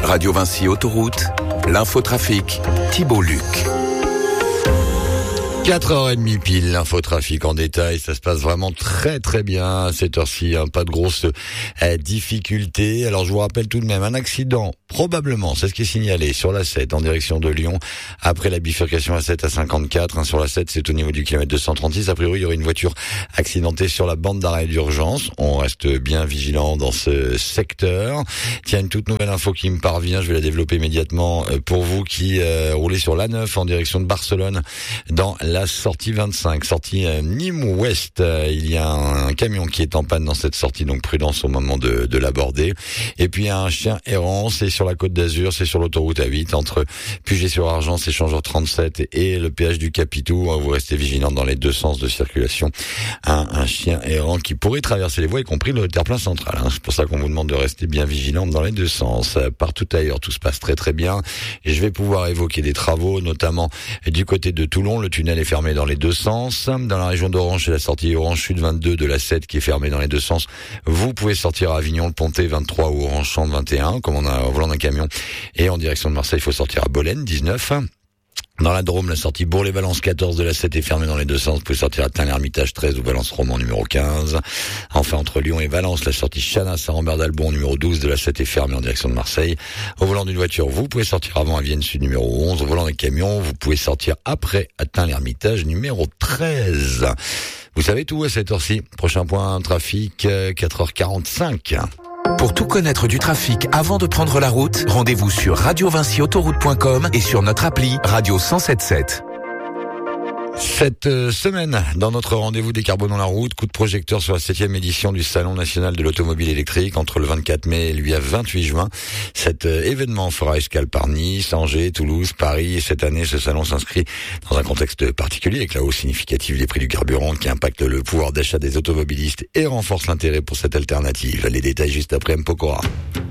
Radio Vinci Autoroute, l'infotrafic, Thibault Luc. 4h30 pile, l'infotrafic en détail, ça se passe vraiment très très bien à cette heure-ci, pas de grosses difficultés. Alors je vous rappelle tout de même un accident, probablement, c'est ce qui est signalé sur la 7 en direction de Lyon, après la bifurcation A7 à 54, sur la 7 c'est au niveau du kilomètre 236, a priori il y aurait une voiture accidentée sur la bande d'arrêt d'urgence, on reste bien vigilant dans ce secteur. Tiens, une toute nouvelle info qui me parvient, je vais la développer immédiatement pour vous qui roulez sur l'A9 en direction de Barcelone, dans la sortie 25, sortie Nîmes-Ouest. Il y a un camion qui est en panne dans cette sortie, donc prudence au moment de l'aborder. Et puis il y a un chien errant, c'est sur la Côte d'Azur, c'est sur l'autoroute A8, entre Puget-sur-Argent, échangeur 37 et le péage du Capitou. Vous restez vigilant dans les deux sens de circulation. Un chien errant qui pourrait traverser les voies, y compris le terre-plein central. C'est pour ça qu'on vous demande de rester bien vigilant dans les deux sens. Partout ailleurs, tout se passe très très bien. Et je vais pouvoir évoquer des travaux, notamment du côté de Toulon. Le tunnel est fermé dans les deux sens. Dans la région d'Orange, c'est la sortie Orange Sud 22 de la 7 qui est fermée dans les deux sens. Vous pouvez sortir à Avignon, le Pontet 23 ou Orange Champ 21, comme on a au volant d'un camion. Et en direction de Marseille, il faut sortir à Bolène 19. Dans la Drôme, la sortie Bourg-les-Valences 14 de la 7 est fermée dans les deux sens. Vous pouvez sortir à Tain-l'Hermitage 13 ou Valence-Roman numéro 15. Enfin, entre Lyon et Valence, la sortie Chanas à Rambert-d'Albon numéro 12 de la 7 est fermée en direction de Marseille. Au volant d'une voiture, vous pouvez sortir avant à Vienne Sud numéro 11. Au volant d'un camion, vous pouvez sortir après à Tain-l'Hermitage numéro 13. Vous savez tout à cette heure-ci. Prochain point, trafic, 4h45. Pour tout connaître du trafic avant de prendre la route, rendez-vous sur radiovinciautoroute.com et sur notre appli Radio 107.7. Cette semaine, dans notre rendez-vous décarbonant la route, coup de projecteur sur la 7e édition du Salon national de l'automobile électrique entre le 24 mai et le 28 juin. Cet événement fera escale par Nice, Angers, Toulouse, Paris. Et cette année, ce salon s'inscrit dans un contexte particulier avec la hausse significative des prix du carburant qui impacte le pouvoir d'achat des automobilistes et renforce l'intérêt pour cette alternative. Les détails juste après M. Pokora.